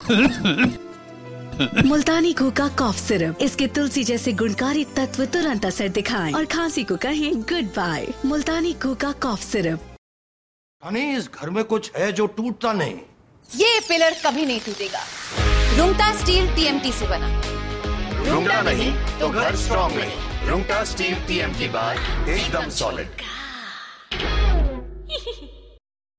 मुल्तानी घोका cough syrup, इसके तुलसी जैसे गुणकारी तत्व तुरंत असर दिखाएं और खांसी को कहें गुड बाय। मुल्तानी घोका कॉफ सिरप। इस घर में कुछ है जो टूटता नहीं। ये पिलर कभी नहीं टूटेगा। रुंगटा स्टील TMT से बना। रुंगटा नहीं तो घर स्ट्रॉन्ग नहीं। रुंगटा स्टील TMT बार एकदम सॉलिड।